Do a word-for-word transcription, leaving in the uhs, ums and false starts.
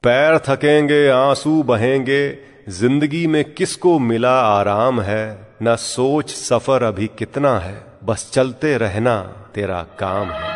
पैर थकेंगे आंसू बहेंगे, जिंदगी में किसको मिला आराम है। न सोच सफर अभी कितना है, बस चलते रहना तेरा काम है।